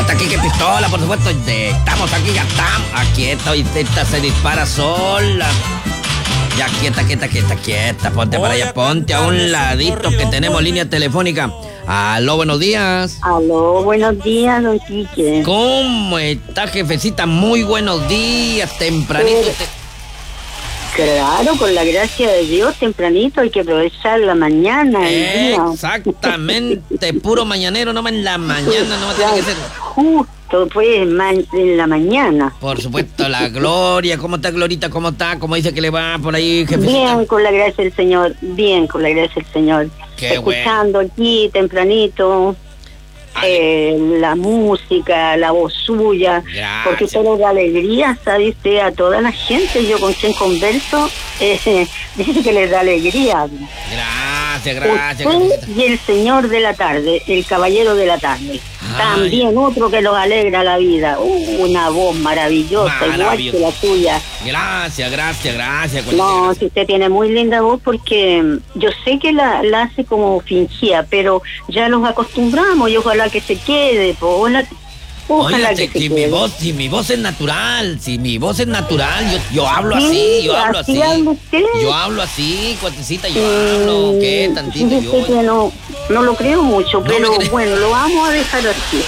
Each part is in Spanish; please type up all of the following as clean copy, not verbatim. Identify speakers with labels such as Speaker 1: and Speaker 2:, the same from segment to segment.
Speaker 1: está aquí que pistola, por supuesto. Estamos aquí, ya estamos. Aquí esta se dispara sola. Ya, quieta. Ponte para allá, ponte a un ladito que tenemos línea telefónica. Aló, buenos días.
Speaker 2: Aló, buenos días, don Quique.
Speaker 1: ¿Cómo está, jefecita? Muy buenos días, tempranito.
Speaker 2: Claro, con la gracia de Dios, tempranito hay que aprovechar la mañana, el día.
Speaker 1: Exactamente, puro mañanero, nomás en la mañana, no tiene que ser.
Speaker 2: Justo, pues, en la mañana.
Speaker 1: Por supuesto, la Gloria. ¿Cómo está, Glorita? ¿Cómo está? ¿Cómo dice que le va por ahí, jefecita?
Speaker 2: Bien, con la gracia del Señor, bien, con la gracia del Señor.
Speaker 1: Qué
Speaker 2: escuchando bueno. Aquí, tempranito, la música, la voz suya. Gracias. Porque todo da alegría, ¿sabe usted? A toda la gente, yo con quien converso, dice que les da alegría.
Speaker 1: Gracias.
Speaker 2: Usted y el señor de la tarde, el caballero de la tarde. También otro que los alegra la vida. Una voz maravillosa, igual que la suya.
Speaker 1: Gracias.
Speaker 2: No, si usted tiene muy linda voz, porque yo sé que la hace como fingida, pero ya los acostumbramos y ojalá que se quede. Ojalá que
Speaker 1: si mi voz es natural, yo hablo así, yo hablo así. Yo hablo así, cuatecita, yo hablo, ¿qué? Tantito yo.
Speaker 2: Que no lo creo mucho, pero bueno, lo vamos a dejar así.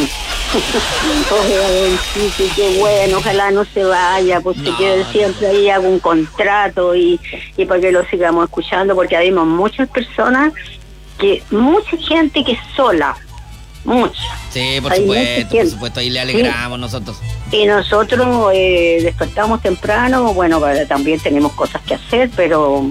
Speaker 2: Qué bueno, ojalá no se vaya, pues se quede siempre ahí, haga un contrato y para que lo sigamos escuchando, porque hay muchas personas, mucha gente que es sola. Mucho.
Speaker 1: Sí, por supuesto, ahí le alegramos nosotros.
Speaker 2: Y nosotros despertamos temprano, bueno, también tenemos cosas que hacer, pero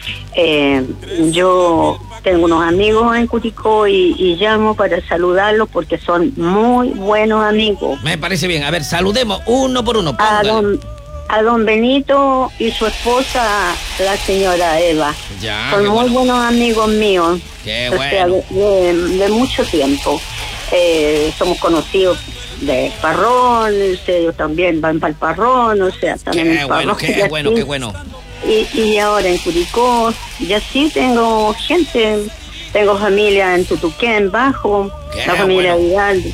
Speaker 2: yo tengo unos amigos en Curicó y llamo para saludarlos porque son muy buenos amigos.
Speaker 1: Me parece bien, a ver, saludemos uno por uno.
Speaker 2: A don Benito y su esposa, la señora Eva. Son muy buenos amigos míos.
Speaker 1: Qué bueno.
Speaker 2: O sea, de mucho tiempo. Somos conocidos de Parrón, ellos también van para el Parrón, o sea, también en el Parrón.
Speaker 1: Qué bueno.
Speaker 2: Y ahora en Curicó, y así tengo gente, tengo familia en Tutuquén, Bajo, la familia Vidal.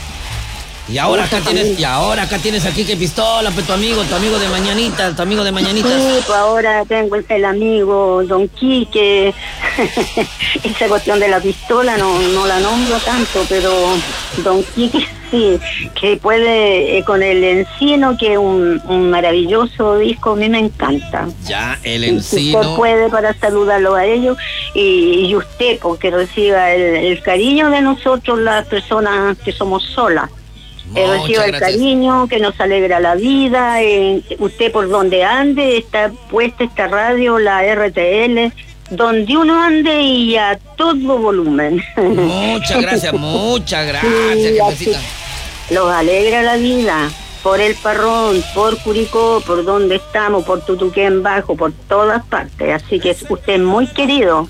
Speaker 1: Y ahora acá tienes aquí que pistola, pues tu amigo de mañanita.
Speaker 2: Sí, pues ahora tengo el amigo Don Quique. Esa cuestión de la pistola no la nombro tanto, pero Don Quique sí, que puede con el Encino, que es un maravilloso disco, a mí me encanta.
Speaker 1: Ya, el Encino.
Speaker 2: Usted puede para saludarlo a ellos y usted, porque reciba el cariño de nosotros, las personas que somos solas. Reciba el cariño que nos alegra la vida. Usted por donde ande, está puesta esta radio, la RTL, donde uno ande y a todo volumen.
Speaker 1: Muchas gracias, jefecita.
Speaker 2: Los alegra la vida, por el Parrón, por Curicó, por donde estamos, por Tutuquén Bajo, por todas partes. Así que usted es muy querido.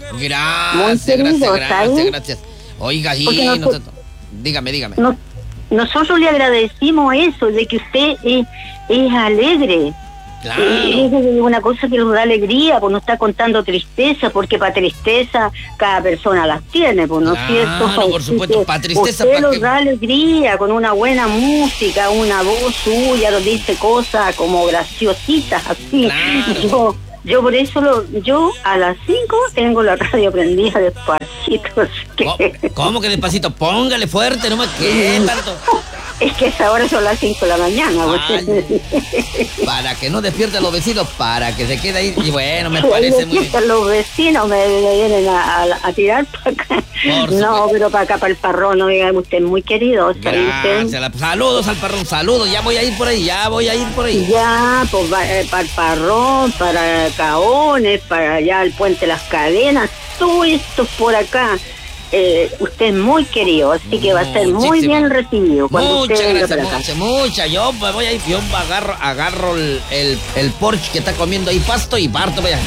Speaker 1: Gracias. Oiga, dígame.
Speaker 2: Nosotros le agradecimos eso, de que usted es alegre.
Speaker 1: Claro.
Speaker 2: Es una cosa que nos da alegría, pues no está contando tristeza, porque para tristeza cada persona las tiene, pues no es cierto.
Speaker 1: Por supuesto, para tristeza.
Speaker 2: Usted nos da alegría con una buena música, una voz suya, nos dice cosas como graciositas, así.
Speaker 1: Claro.
Speaker 2: Yo por eso, yo a las 5 tengo la radio prendida despacito.
Speaker 1: ¿Cómo que despacito? Póngale fuerte, no me quede tanto.
Speaker 2: Es que esa hora son las 5 de la mañana.
Speaker 1: Para que no despierte a los vecinos, para que se quede ahí. Y bueno, me parece muy bien.
Speaker 2: Los vecinos me vienen a tirar para acá. No, pero para acá, para el Parrón, no diga usted, muy querido.
Speaker 1: Gracias. Saludos al Parrón, saludos. Ya voy a ir por ahí. Ya,
Speaker 2: pues para el Parrón, para Caones, para allá el Puente Las Cadenas, todo esto por acá. Usted es muy querido, así que va a ser muy bien recibido.
Speaker 1: Muchas gracias, muchas. Yo voy a ir, yo agarro el Porsche que está comiendo ahí pasto y parto para allá.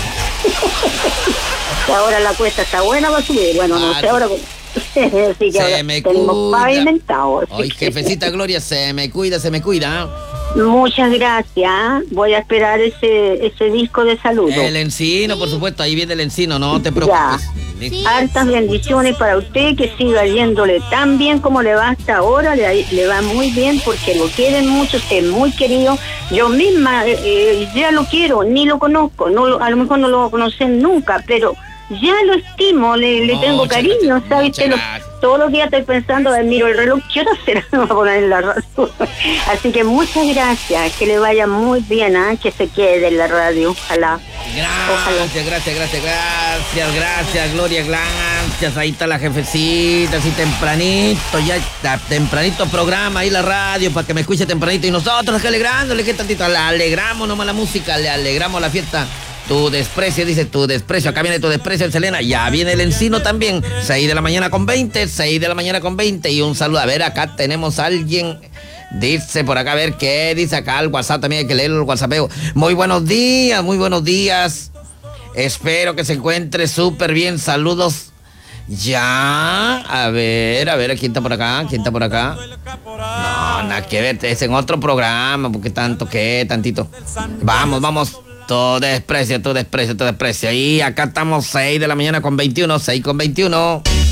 Speaker 2: Ahora la cuesta está buena, va a subir. Bueno, no sé ahora. Así que ahora tenemos pavimentado.
Speaker 1: Ay, jefecita Gloria, se me cuida.
Speaker 2: Muchas gracias. Voy a esperar ese disco de saludo.
Speaker 1: El Encino, por supuesto, ahí viene el Encino, no te preocupes.
Speaker 2: Hartas bendiciones para usted, que siga yéndole tan bien como le va hasta ahora, le va muy bien porque lo quieren mucho, usted es muy querido. Yo misma ya lo quiero, ni lo conozco, a lo mejor no lo voy a conocer nunca, pero ya lo estimo, le tengo cariño, ¿sabes? Todos los días estoy pensando, miro el reloj, ¿qué hora será? Me voy a poner en la radio. Así que muchas gracias, que le vaya muy bien, que se quede en la radio, ojalá.
Speaker 1: Gracias, Gloria, gracias. Ahí está la jefecita, así tempranito, ya está, tempranito programa ahí la radio para que me escuche tempranito. Y nosotros acá alegrándole, ¿qué tantito? Le alegramos nomás la música, le alegramos la fiesta. Tu desprecio, dice tu desprecio. Acá viene tu desprecio, Selena. Ya viene el Encino también. 6 de la mañana con 20. Y un saludo. A ver, acá tenemos a alguien. Dice por acá, a ver qué dice acá el WhatsApp. También hay que leer el WhatsAppeo. Muy buenos días. Espero que se encuentre súper bien. Saludos. Ya. A ver, ¿quién está por acá? No, nada que ver. Es en otro programa. Porque tantito. Vamos. Tu desprecio. Y acá estamos 6 de la mañana con 21.